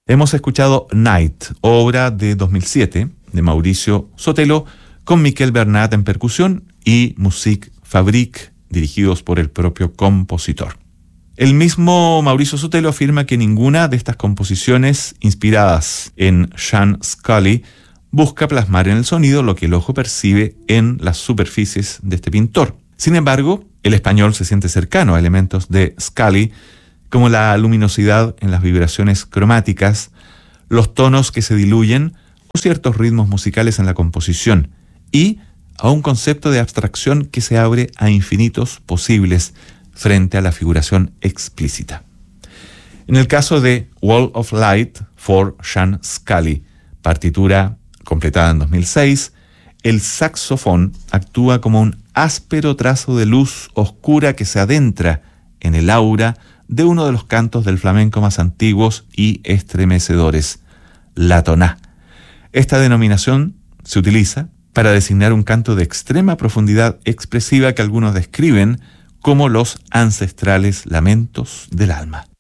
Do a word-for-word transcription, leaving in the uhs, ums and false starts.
Hemos escuchado Night, obra de dos mil siete de Mauricio Sotelo, con Miquel Bernat en percusión y Musique Fabrique, dirigidos por el propio compositor. El mismo Mauricio Sotelo afirma que ninguna de estas composiciones inspiradas en Sean Scully busca plasmar en el sonido lo que el ojo percibe en las superficies de este pintor. Sin embargo, el español se siente cercano a elementos de Scully, como la luminosidad en las vibraciones cromáticas, los tonos que se diluyen o ciertos ritmos musicales en la composición, y a un concepto de abstracción que se abre a infinitos posibles frente a la figuración explícita. En el caso de Wall of Light for Sean Scully, partitura completada en dos mil seis, el saxofón actúa como un áspero trazo de luz oscura que se adentra en el aura de uno de los cantos del flamenco más antiguos y estremecedores, la toná. Esta denominación se utiliza para designar un canto de extrema profundidad expresiva que algunos describen como los ancestrales lamentos del alma.